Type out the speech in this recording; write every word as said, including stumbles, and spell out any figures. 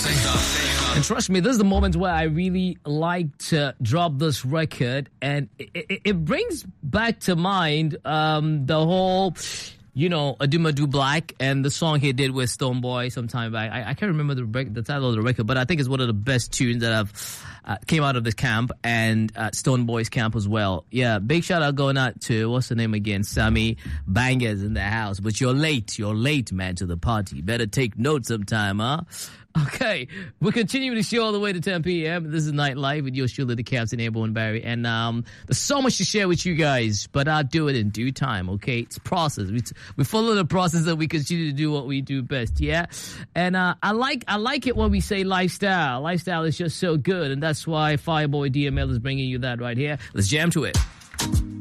And trust me, this is the moment where I really like to drop this record, and it, it, it brings back to mind um, the whole, you know, Adumadu Black and the song he did with Stonebwoy some time back. I, I can't remember the the title of the record, but I think it's one of the best tunes that I've uh, came out of this camp and uh, Stonebwoy's camp as well. Yeah, big shout out going out to, what's the name again? Sammy Bangers in the house. But you're late. You're late, man, to the party. Better take note sometime, huh? Okay, we're continuing the show all the way to ten p.m. This is Nightlife with yours truly, the Captain Airborne Barry. And um, there's so much to share with you guys, but I'll do it in due time, okay? It's process. We, we follow the process that we continue to do what we do best, yeah? And uh, I like I like it when we say lifestyle. Lifestyle is just so good, and that's why Fireboy D M L is bringing you that right here. Let's jam to it.